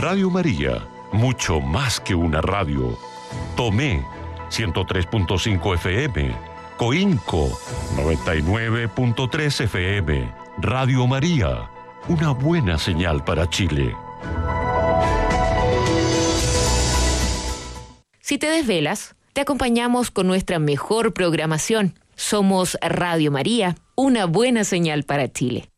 Radio María, mucho más que una radio. Tomé, 103.5 FM. Coinco, 99.3 FM. Radio María, una buena señal para Chile. Si te desvelas, te acompañamos con nuestra mejor programación. Somos Radio María, una buena señal para Chile.